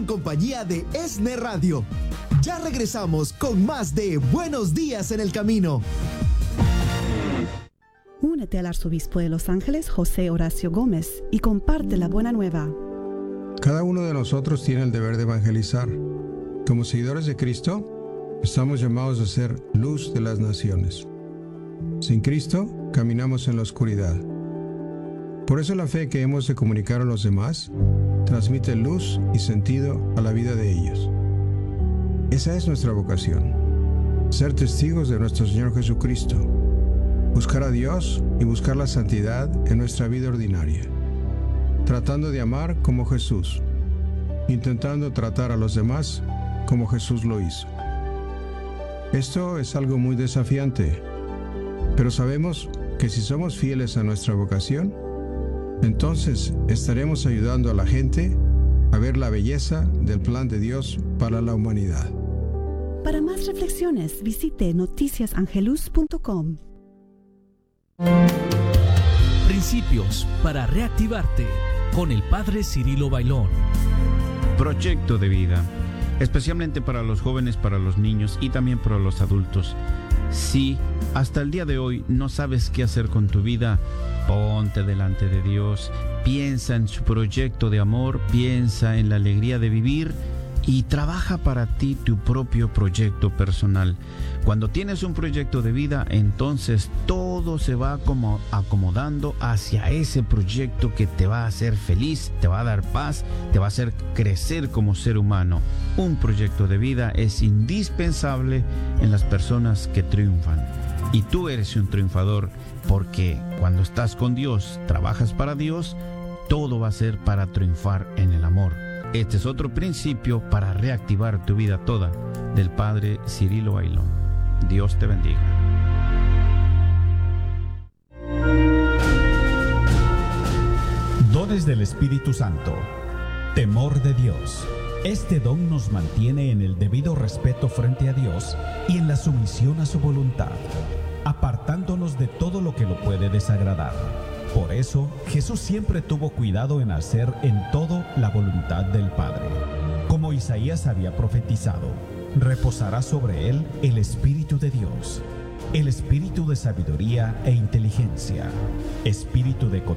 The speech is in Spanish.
compañía de ESNE Radio. Ya regresamos con más de Buenos Días en el Camino. Únete al arzobispo de Los Ángeles, José Horacio Gómez, y comparte la buena nueva. Cada uno de nosotros tiene el deber de evangelizar. Como seguidores de Cristo, estamos llamados a ser luz de las naciones. Sin Cristo, caminamos en la oscuridad. Por eso la fe que hemos de comunicar a los demás transmite luz y sentido a la vida de ellos. Esa es nuestra vocación: ser testigos de nuestro Señor Jesucristo, buscar a Dios y buscar la santidad en nuestra vida ordinaria, tratando de amar como Jesús, intentando tratar a los demás como Jesús lo hizo. Esto es algo muy desafiante, pero sabemos que si somos fieles a nuestra vocación, entonces estaremos ayudando a la gente a ver la belleza del plan de Dios para la humanidad. Para más reflexiones, visite noticiasangelus.com. Principios para reactivarte con el Padre Cirilo Bailón. Proyecto de vida, especialmente para los jóvenes, para los niños y también para los adultos. Si hasta el día de hoy no sabes qué hacer con tu vida, ponte delante de Dios, piensa en su proyecto de amor, piensa en la alegría de vivir y trabaja para ti tu propio proyecto personal. Cuando tienes un proyecto de vida, entonces todo se va como acomodando hacia ese proyecto que te va a hacer feliz, te va a dar paz, te va a hacer crecer como ser humano. Un proyecto de vida es indispensable en las personas que triunfan. Y tú eres un triunfador, porque cuando estás con Dios, trabajas para Dios, todo va a ser para triunfar en el amor. Este es otro principio para reactivar tu vida toda, del Padre Cirilo Bailón. Dios te bendiga. Dones del Espíritu Santo. Temor de Dios. Este don nos mantiene en el debido respeto frente a Dios y en la sumisión a su voluntad, apartándonos de todo lo que lo puede desagradar. Por eso, Jesús siempre tuvo cuidado en hacer en todo la voluntad del Padre. Como Isaías había profetizado, reposará sobre él el Espíritu de Dios, el Espíritu de sabiduría e inteligencia, Espíritu de